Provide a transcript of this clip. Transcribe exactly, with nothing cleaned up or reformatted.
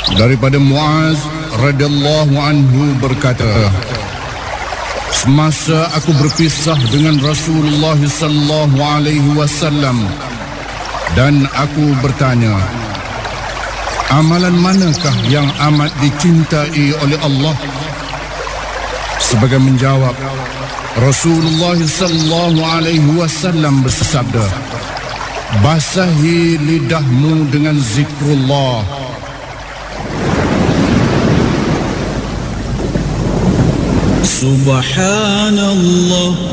Daripada Muaz radhiyallahu anhu berkata, semasa aku berpisah dengan Rasulullah sallallahu alaihi wasallam dan aku bertanya, amalan manakah yang amat dicintai oleh Allah? Sebagai menjawab, Rasulullah sallallahu alaihi wasallam bersabda, basahi lidahmu dengan zikrullah. Subhanallah.